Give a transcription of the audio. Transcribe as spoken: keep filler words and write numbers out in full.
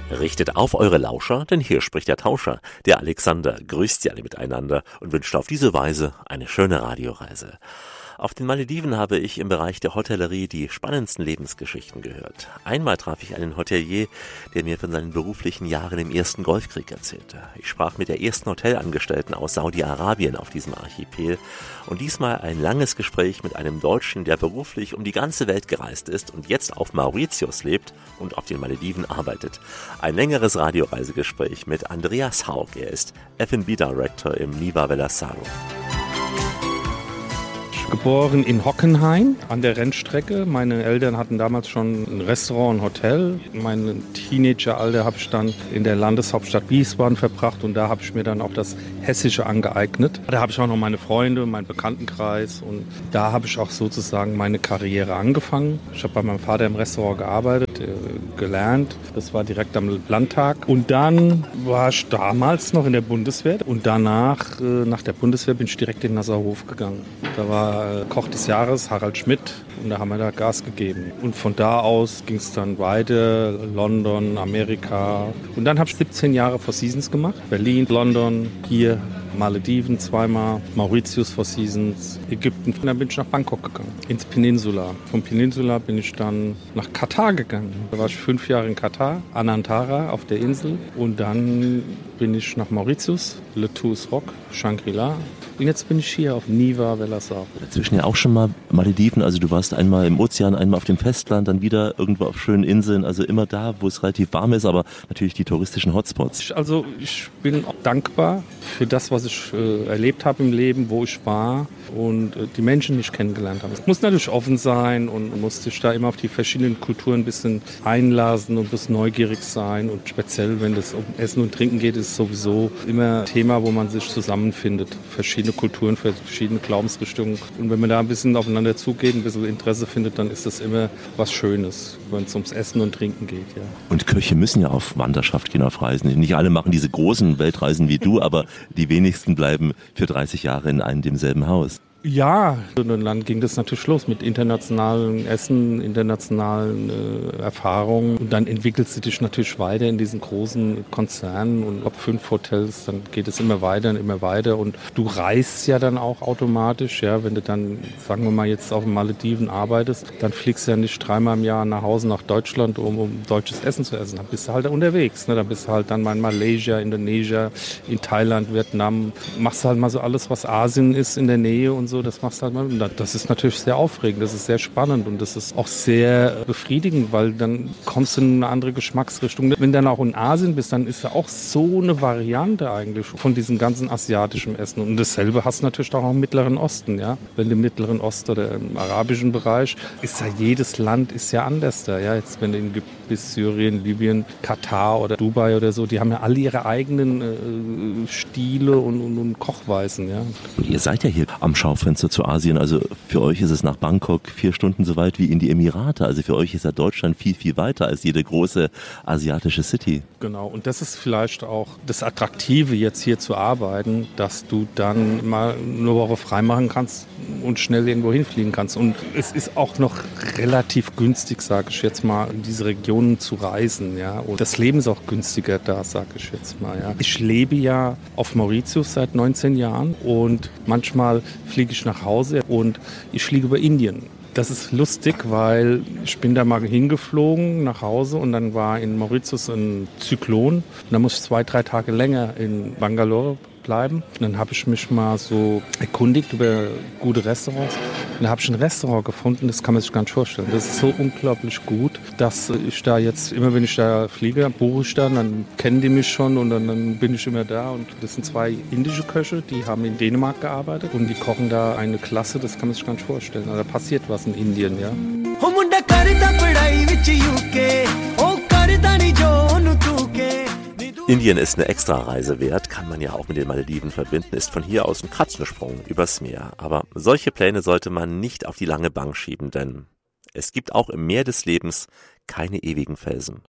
Richtet auf eure Lauscher, denn hier spricht der Tauscher. Der Alexander grüßt sie alle miteinander und wünscht auf diese Weise eine schöne Radioreise. Auf den Malediven habe ich im Bereich der Hotellerie die spannendsten Lebensgeschichten gehört. Einmal traf ich einen Hotelier, der mir von seinen beruflichen Jahren im ersten Golfkrieg erzählte. Ich sprach mit der ersten Hotelangestellten aus Saudi-Arabien auf diesem Archipel und diesmal ein langes Gespräch mit einem Deutschen, der beruflich um die ganze Welt gereist ist und jetzt auf Mauritius lebt und auf den Malediven arbeitet. Ein längeres Radioreisegespräch mit Andreas Haug. Er ist F and B Director im Niva Velasaro. Geboren in Hockenheim an der Rennstrecke. Meine Eltern hatten damals schon ein Restaurant, ein Hotel. Mein Teenageralter habe ich dann in der Landeshauptstadt Wiesbaden verbracht und da habe ich mir dann auch das Hessische angeeignet. Da habe ich auch noch meine Freunde, meinen Bekanntenkreis und da habe ich auch sozusagen meine Karriere angefangen. Ich habe bei meinem Vater im Restaurant gearbeitet, äh, gelernt. Das war direkt am Landtag und dann war ich damals noch in der Bundeswehr und danach, äh, nach der Bundeswehr, bin ich direkt in Nasserhof gegangen. Da war Koch des Jahres, Harald Schmidt, und da haben wir da Gas gegeben. Und von da aus ging es dann weiter, London, Amerika. Und dann habe ich siebzehn Jahre Four Seasons gemacht. Berlin, London, hier, Malediven zweimal, Mauritius Four Seasons, Ägypten. Und dann bin ich nach Bangkok gegangen, ins Peninsula. Vom Peninsula bin ich dann nach Katar gegangen. Da war ich fünf Jahre in Katar, Anantara auf der Insel. Und dann bin ich nach Mauritius, Le Tours Rock, Shangri-La. Und jetzt bin ich hier auf Niva Velasaro. Dazwischen ja auch schon mal Malediven, also du warst einmal im Ozean, einmal auf dem Festland, dann wieder irgendwo auf schönen Inseln, also immer da, wo es relativ warm ist, aber natürlich die touristischen Hotspots. Also ich bin auch dankbar für das, was ich äh, erlebt habe im Leben, wo ich war und äh, die Menschen, die ich kennengelernt habe. Es muss natürlich offen sein und muss sich da immer auf die verschiedenen Kulturen ein bisschen einlassen und ein bisschen neugierig sein und speziell, wenn es um Essen und Trinken geht, ist es sowieso immer ein Thema, wo man sich zusammenfindet. Verschiedene Kulturen, verschiedene Glaubensrichtungen. Und wenn man da ein bisschen aufeinander zugeht, ein bisschen Interesse findet, dann ist das immer was Schönes, wenn es ums Essen und Trinken geht. Ja. Und Köche müssen ja auf Wanderschaft gehen, auf Reisen. Nicht alle machen diese großen Weltreisen wie du, aber die wenigsten bleiben für dreißig Jahre in einem demselben Haus. Ja, und dann ging das natürlich los mit internationalen Essen, internationalen äh, Erfahrungen. Und dann entwickelst du dich natürlich weiter in diesen großen Konzernen und ab fünf Hotels, dann geht es immer weiter und immer weiter. Und du reist ja dann auch automatisch, ja, wenn du dann, sagen wir mal, jetzt auf den Malediven arbeitest, dann fliegst du ja nicht dreimal im Jahr nach Hause nach Deutschland, um, um deutsches Essen zu essen. Dann bist du halt unterwegs, ne? Dann bist du halt dann mal in Malaysia, Indonesien, in Thailand, Vietnam. Machst du halt mal so alles, was Asien ist in der Nähe und so. So, das machst du halt mal. Und das ist natürlich sehr aufregend, das ist sehr spannend und das ist auch sehr befriedigend, weil dann kommst du in eine andere Geschmacksrichtung. Wenn du dann auch in Asien bist, dann ist ja auch so eine Variante eigentlich von diesem ganzen asiatischen Essen. Und dasselbe hast du natürlich auch im Mittleren Osten, ja. Wenn du im Mittleren Osten oder im arabischen Bereich, ist ja jedes Land ist ja anders da, ja. Jetzt, wenn du in Ägypten bist, Syrien, Libyen, Katar oder Dubai oder so, die haben ja alle ihre eigenen äh, Stile und, und, und Kochweisen, ja. Und ihr seid ja hier am Schaufenster zu Asien, also für euch ist es nach Bangkok vier Stunden so weit wie in die Emirate, also für euch ist ja Deutschland viel, viel weiter als jede große asiatische City. Genau, und das ist vielleicht auch das Attraktive, jetzt hier zu arbeiten, dass du dann mal eine Woche frei machen kannst und schnell irgendwo hinfliegen kannst. Und es ist auch noch relativ günstig, sage ich jetzt mal, in diese Regionen zu reisen. Ja? Und das Leben ist auch günstiger da, sage ich jetzt mal. Ja? Ich lebe ja auf Mauritius seit neunzehn Jahren und manchmal fliege ich nach Hause und ich fliege über Indien. Das ist lustig, weil ich bin da mal hingeflogen nach Hause und dann war in Mauritius ein Zyklon. Und dann muss ich zwei, drei Tage länger in Bangalore bleiben. Und dann habe ich mich mal so erkundigt über gute Restaurants. Und da habe ich ein Restaurant gefunden, das kann man sich gar nicht vorstellen. Das ist so unglaublich gut, dass ich da jetzt, immer wenn ich da fliege, buche ich da, dann kennen die mich schon und dann, dann bin ich immer da. Und das sind zwei indische Köche, die haben in Dänemark gearbeitet und die kochen da eine Klasse, das kann man sich gar nicht vorstellen. Also da passiert was in Indien, ja. Indien ist eine Extrareise wert, kann man ja auch mit den Malediven verbinden, ist von hier aus ein Katzensprung übers Meer. Aber solche Pläne sollte man nicht auf die lange Bank schieben, denn es gibt auch im Meer des Lebens keine ewigen Felsen.